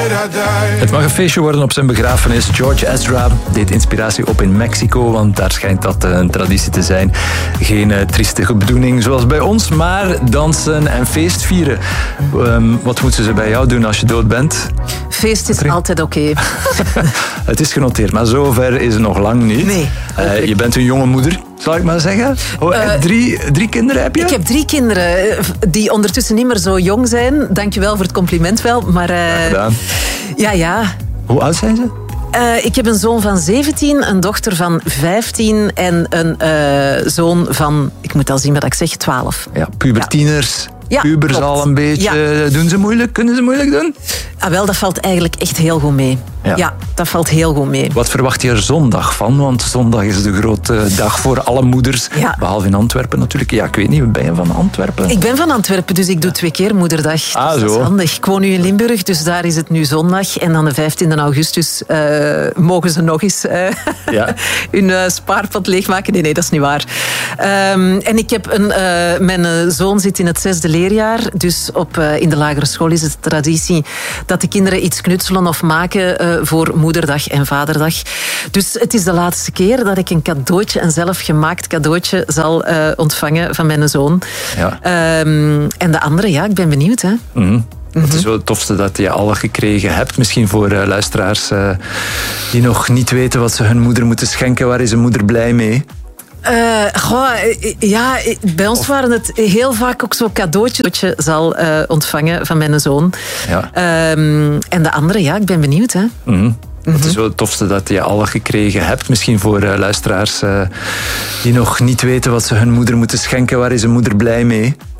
Het mag een feestje worden op zijn begrafenis. George Ezra deed inspiratie op in Mexico, want daar schijnt dat een traditie te zijn. Geen triestige bedoeling zoals bij ons, maar dansen en feestvieren. Wat moeten ze bij jou doen als je dood bent? Feest is altijd oké. Het is genoteerd, maar zover is het nog lang niet. Nee. Je bent een jonge moeder, zal ik maar zeggen. Drie kinderen heb je? Ik heb 3 kinderen die ondertussen niet meer zo jong zijn. Dankjewel voor het compliment wel. Maar, ja. Hoe oud zijn ze? Ik heb een zoon van 17, een dochter van 15 en een zoon van, ik moet al zien wat ik zeg, 12. Ja, pubertieners. Ja, pubers klopt. al een beetje. Doen ze moeilijk? Kunnen ze moeilijk doen? Ah, wel, dat valt eigenlijk echt heel goed mee. Ja, dat valt heel goed mee. Wat verwacht je er zondag van? Want zondag is de grote dag voor alle moeders. Ja. Behalve in Antwerpen natuurlijk. Ja, ik weet niet, ben je van Antwerpen? Ik ben van Antwerpen, dus ik doe 2 keer moederdag. Dus dat is handig. Ik woon nu in Limburg, dus daar is het nu zondag. En dan de 15e augustus mogen ze nog eens hun spaarpot leegmaken. Nee, dat is niet waar. En ik heb mijn zoon zit in het 6e leerjaar. Dus in de lagere school is het traditie dat de kinderen iets knutselen of maken voor moederdag en vaderdag. Dus het is de laatste keer dat ik een cadeautje, een zelfgemaakt cadeautje, zal ontvangen van mijn zoon. Ja. En de andere, ik ben benieuwd. Hè. Het is wel het tofste dat je alle gekregen hebt. Misschien voor luisteraars die nog niet weten wat ze hun moeder moeten schenken. Waar is een moeder blij mee? Bij ons waren het heel vaak ook zo'n cadeautje dat je zal ontvangen van mijn zoon. Ja. En de andere, ik ben benieuwd. Hè. Het is wel het tofste dat je alle gekregen hebt. Misschien voor luisteraars die nog niet weten wat ze hun moeder moeten schenken. Waar is een moeder blij mee?